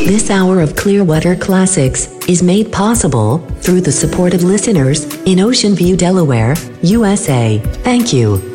This hour of Clearwater Classics is made possible through the support of listeners in Ocean View, Delaware, USA. Thank you.